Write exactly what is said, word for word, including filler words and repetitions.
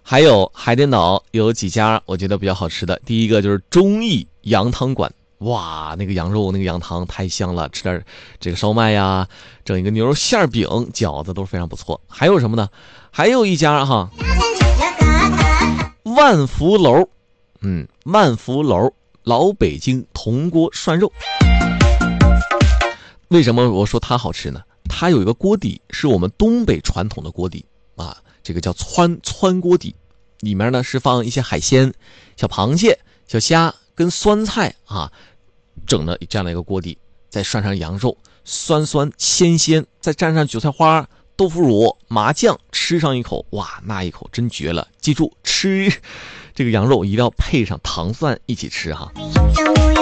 还有海底岛有几家我觉得比较好吃的，第一个就是忠义羊汤馆，哇，那个羊肉那个羊汤太香了，吃点这个烧麦呀，整一个牛肉馅饼饺子都是非常不错。还有什么呢？还有一家哈，万福楼，嗯，万福楼老北京铜锅涮肉。为什么我说它好吃呢？它有一个锅底是我们东北传统的锅底啊，这个叫汆汆锅底，里面呢是放一些海鲜，小螃蟹、小虾跟酸菜啊，整的这样的一个锅底，再涮上羊肉，酸酸鲜鲜，再蘸上韭菜花、豆腐乳、麻酱，吃上一口，哇，那一口真绝了！记住，吃这个羊肉一定要配上糖蒜一起吃哈。